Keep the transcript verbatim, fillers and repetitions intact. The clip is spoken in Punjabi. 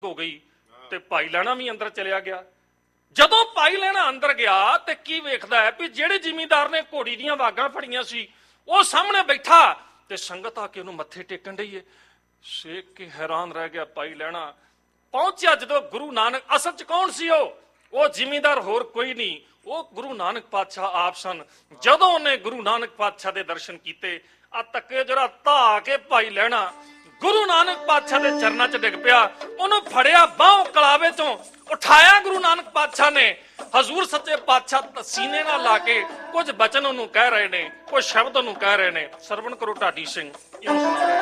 ਹੋ ਗਈ ਤੇ ਭਾਈ ਲਹਿਣਾ ਵੀ ਅੰਦਰ ਚਲਿਆ ਗਿਆ। ਜਦੋਂ ਭਾਈ ਲਹਿਣਾ ਅੰਦਰ ਗਿਆ ਤੇ ਕੀ ਵੇਖਦਾ ਹੈ ਵੀ ਜਿਹੜੇ ਜ਼ਿਮੀਂਦਾਰ ਨੇ ਘੋੜੀ ਦੀਆਂ ਵਾਗਾਂ ਫੜੀਆਂ ਸੀ ਉਹ ਸਾਹਮਣੇ ਬੈਠਾ ਤੇ ਸੰਗਤ ਆ ਕੇ ਉਹਨੂੰ ਮੱਥੇ ਟੇਕਣ ਡਈ ਏ। ਸੇਕ ਕੇ ਹੈਰਾਨ ਰਹਿ ਗਿਆ ਭਾਈ ਲਹਿਣਾ। ਪਹੁੰਚਿਆ ਜਦੋਂ ਗੁਰੂ ਨਾਨਕ, ਅਸਲ ਚ ਕੌਣ ਸੀ ਉਹ? ਉਹ ਜ਼ਿਮੀਂਦਾਰ ਹੋਰ ਕੋਈ ਨਹੀਂ, ਉਹ ਗੁਰੂ ਨਾਨਕ ਪਾਤਸ਼ਾਹ ਆਪ ਸਨ। ਜਦੋਂ ਉਹਨੇ ਗੁਰੂ ਨਾਨਕ ਪਾਤਸ਼ਾਹ ਦੇ ਦਰਸ਼ਨ ਕੀਤੇ, ਆ ਧੱਕੇ ਜਿਹੜਾ ਧਾ ਕੇ ਭਾਈ ਲਹਿਣਾ ਗੁਰੂ ਨਾਨਕ ਪਾਤਸ਼ਾਹ ਦੇ ਚਰਨਾਂ 'ਚ ਡਿੱਗ ਪਿਆ। ਉਹਨੂੰ ਫੜਿਆ ਬਾਹੋਂ ਕਲਾਵੇ ਚੋਂ ਉਠਾਇਆ ਗੁਰੂ ਨਾਨਕ ਪਾਤਸ਼ਾਹ ਨੇ। ਹਜ਼ੂਰ ਸੱਚੇ ਪਾਤਸ਼ਾਹ ਸੀਨੇ ਨਾਲ ਲਾ ਕੇ ਕੁਝ ਬਚਨ ਉਹਨੂੰ ਕਹਿ ਰਹੇ ਨੇ, ਕੁਝ ਸ਼ਬਦ ਉਹਨੂੰ ਕਹਿ ਰਹੇ ਨੇ। ਸਰਵਣ ਕਰੋ ਢਾਡੀ ਸਿੰਘ ਇਹਨੂੰ ਸੁਣਾ ਰਿਹਾ।